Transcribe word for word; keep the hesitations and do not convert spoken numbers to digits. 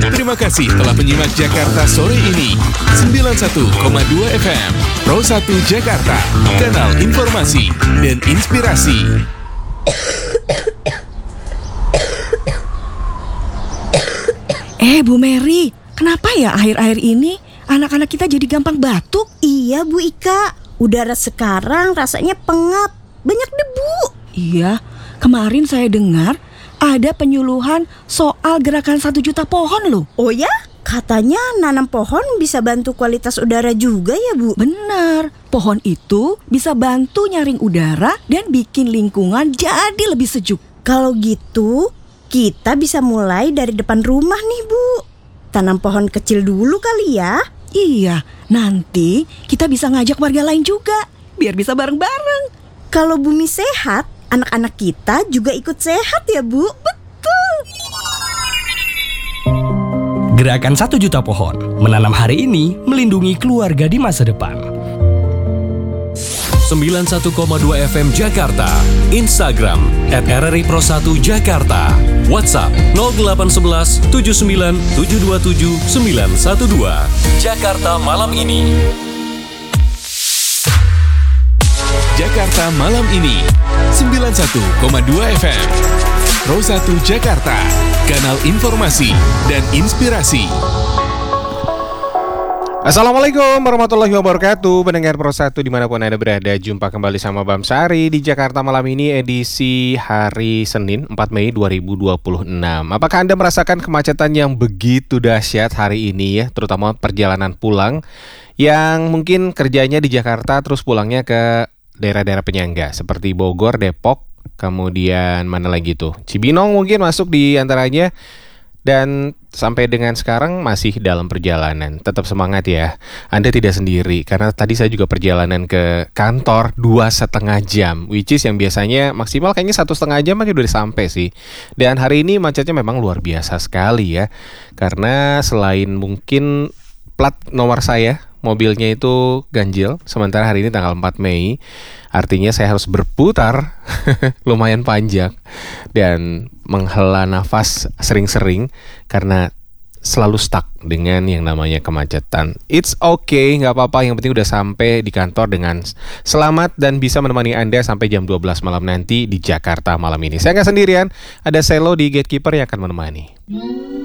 Terima kasih telah menyimak Jakarta sore ini. sembilan puluh satu koma dua F M Pro satu Jakarta, kanal informasi dan inspirasi. Eh Bu Mary, kenapa ya akhir-akhir ini anak-anak kita jadi gampang batuk? Iya Bu Ika, udara sekarang rasanya pengap, banyak debu. Iya, kemarin saya dengar ada penyuluhan soal gerakan satu juta pohon loh. Oh ya? Katanya nanam pohon bisa bantu kualitas udara juga ya Bu? Benar, pohon itu bisa bantu nyaring udara dan bikin lingkungan jadi lebih sejuk. Kalau gitu, kita bisa mulai dari depan rumah nih Bu. Tanam pohon kecil dulu kali ya. Iya, nanti kita bisa ngajak warga lain juga, biar bisa bareng-bareng. Kalau bumi sehat, anak-anak kita juga ikut sehat ya Bu. Betul. Gerakan satu juta pohon, menanam hari ini, melindungi keluarga di masa depan. sembilan puluh satu koma dua F M Jakarta, Instagram at R R I Pro satu Jakarta, WhatsApp nol delapan satu satu tujuh sembilan tujuh dua tujuh sembilan satu dua. Jakarta malam ini. Jakarta malam ini sembilan puluh satu koma dua F M Pro satu Jakarta, kanal informasi dan inspirasi. Assalamualaikum warahmatullahi wabarakatuh. Pendengar Pro satu dimanapun Anda berada, jumpa kembali sama Bam Sari di Jakarta malam ini, edisi hari Senin empat Mei dua ribu dua puluh enam. Apakah Anda merasakan kemacetan yang begitu dahsyat hari ini ya, terutama perjalanan pulang yang mungkin kerjanya di Jakarta terus pulangnya ke daerah-daerah penyangga seperti Bogor, Depok, kemudian mana lagi tuh, Cibinong mungkin masuk di antaranya. Dan sampai dengan sekarang masih dalam perjalanan. Tetap semangat ya, Anda tidak sendiri. Karena tadi saya juga perjalanan ke kantor dua setengah jam, which is yang biasanya maksimal kayaknya satu setengah jam aja udah sampai sih. Dan hari ini macetnya memang luar biasa sekali ya. Karena selain mungkin plat nomor saya, mobilnya itu ganjil, sementara hari ini tanggal empat Mei, artinya saya harus berputar lumayan panjang dan menghela nafas sering-sering karena selalu stuck dengan yang namanya kemacetan. It's okay, nggak apa-apa, yang penting udah sampai di kantor dengan selamat dan bisa menemani Anda sampai jam dua belas malam nanti di Jakarta malam ini. Saya nggak sendirian, ada Selo di Gatekeeper yang akan menemani.